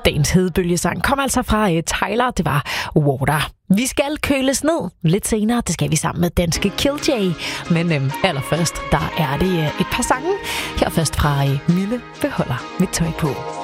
Dagens hedebølgesang kom altså fra Tyler, det var Water. Vi skal køles ned lidt senere, det skal vi sammen med danske Kill.J. Men allerførst, der er det et par sange. Her først fra Mille beholder mit tøj på.